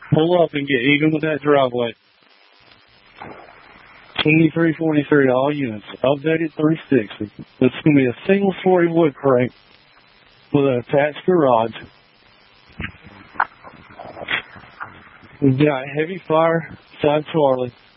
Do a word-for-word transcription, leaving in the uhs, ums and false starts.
Pull up and get even with that driveway. twenty-three forty-three, all units. Updated three sixty. This is going to be a single-story wood crate with an attached garage. We've got heavy fire, side Charlie.